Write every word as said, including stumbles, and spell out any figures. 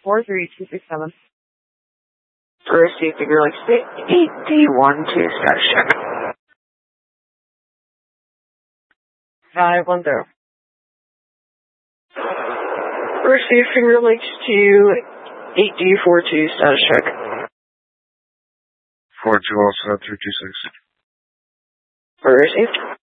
four three two six seven. Receive Finger Lakes eight D one two status check. five one zero. Receive Finger Lakes two eight D four two status check. four two also three two six. Received.